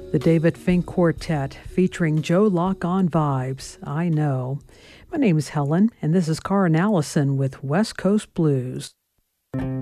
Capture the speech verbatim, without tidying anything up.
The David Fink Quartet featuring Joe Locke on Vibes, I Know. My name is Helen, and this is Karen Allison with West Coast Blues.